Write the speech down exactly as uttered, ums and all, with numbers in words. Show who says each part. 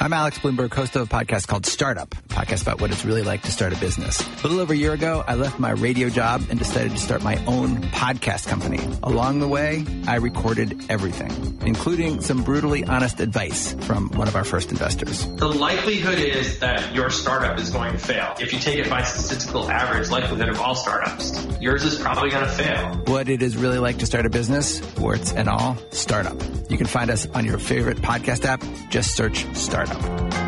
Speaker 1: I'm Alex Bloomberg, host of a podcast called Startup, a podcast about what it's really like to start a business. A little over a year ago, I left my radio job and decided to start my own podcast company. Along the way, I recorded everything, including some brutally honest advice from one of our first investors.
Speaker 2: The likelihood is that your startup is going to fail. If you take it by statistical average likelihood of all startups, yours is probably going to fail.
Speaker 1: What it is really like to start a business, warts and all, Startup. You can find us on your favorite podcast app. Just search Startup.